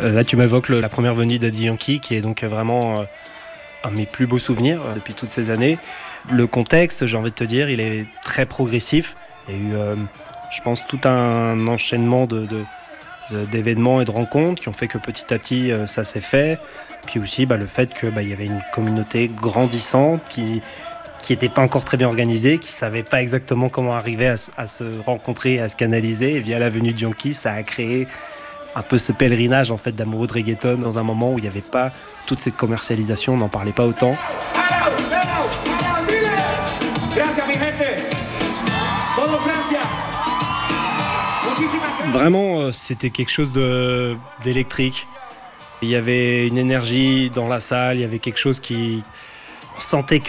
Là, tu m'évoques la première venue d'Daddy Yankee, qui est donc vraiment un de mes plus beaux souvenirs depuis toutes ces années. Le contexte, j'ai envie de te dire, il est très progressif. Il y a eu, je pense, tout un enchaînement d'événements et de rencontres qui ont fait que petit à petit, ça s'est fait. Puis aussi, le fait qu'il y avait une communauté grandissante qui n'était pas encore très bien organisée, qui ne savait pas exactement comment arriver à se rencontrer, à se canaliser. Et via la venue de Yankee, ça a créé un peu ce pèlerinage en fait d'amoureux de reggaeton dans un moment où il n'y avait pas toute cette commercialisation, on n'en parlait pas autant. Vraiment, c'était quelque chose d'électrique. Il y avait une énergie dans la salle, il y avait quelque chose qui... On sentait